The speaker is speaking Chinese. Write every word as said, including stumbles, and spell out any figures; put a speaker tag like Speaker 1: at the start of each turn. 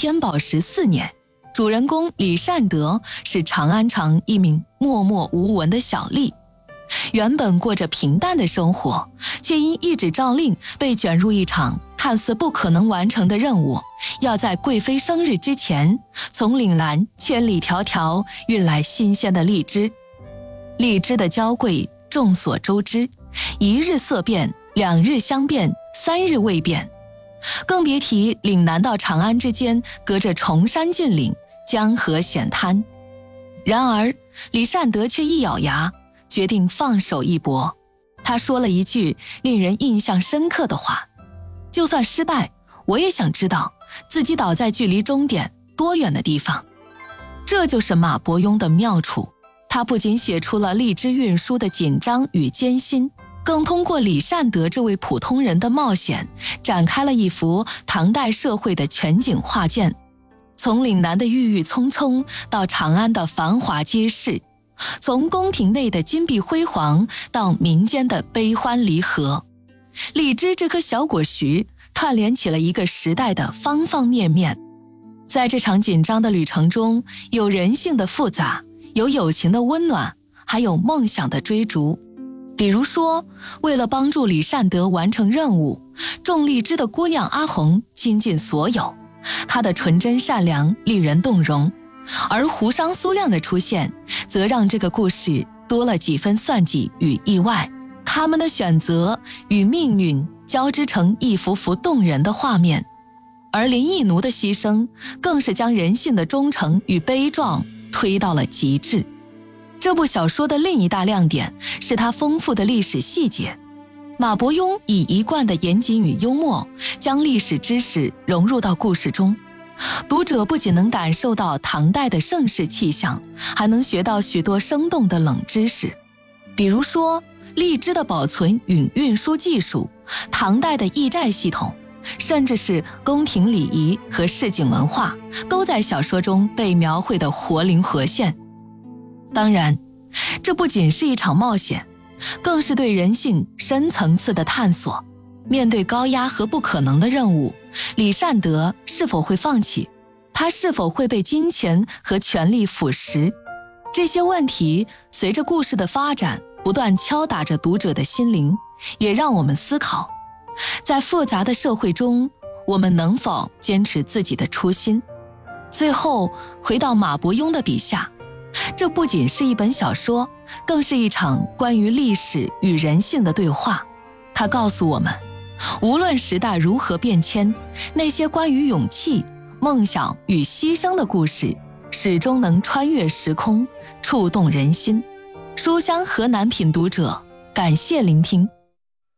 Speaker 1: 天宝十四年，主人公李善德是长安城一名默默无闻的小吏，原本过着平淡的生活，却因一纸诏令被卷入一场看似不可能完成的任务，要在贵妃生日之前从岭南千里迢迢运来新鲜的荔枝。荔枝的娇贵众所周知，一日色变，两日香变，三日未变，更别提岭南到长安之间隔着崇山峻岭，江河险滩。然而李善德却一咬牙，决定放手一搏。他说了一句令人印象深刻的话：就算失败，我也想知道自己倒在距离终点多远的地方。这就是马伯庸的妙处，他不仅写出了荔枝运输的紧张与艰辛，更通过李善德这位普通人的冒险，展开了一幅唐代社会的全景画卷。从岭南的郁郁葱葱到长安的繁华街市，从宫廷内的金碧辉煌到民间的悲欢离合，荔枝这颗小果实串联起了一个时代的方方面面。在这场紧张的旅程中，有人性的复杂，有友情的温暖，还有梦想的追逐。比如说，为了帮助李善德完成任务，种荔枝的姑娘阿红倾尽所有，她的纯真善良令人动容，而胡商苏亮的出现则让这个故事多了几分算计与意外。他们的选择与命运交织成一幅幅动人的画面，而林毅奴的牺牲更是将人性的忠诚与悲壮推到了极致。这部小说的另一大亮点是它丰富的历史细节。马伯庸以一贯的严谨与幽默，将历史知识融入到故事中，读者不仅能感受到唐代的盛世气象，还能学到许多生动的冷知识。比如说，荔枝的保存与运输技术，唐代的驿寨系统，甚至是宫廷礼仪和市井文化，都在小说中被描绘得活灵活现。当然，这不仅是一场冒险，更是对人性深层次的探索。面对高压和不可能的任务，李善德是否会放弃？他是否会被金钱和权力腐蚀？这些问题随着故事的发展不断敲打着读者的心灵，也让我们思考，在复杂的社会中，我们能否坚持自己的初心？最后回到马伯庸的笔下，这不仅是一本小说，更是一场关于历史与人性的对话。它告诉我们，无论时代如何变迁，那些关于勇气、梦想与牺牲的故事，始终能穿越时空，触动人心。书香河南品读者，感谢聆听。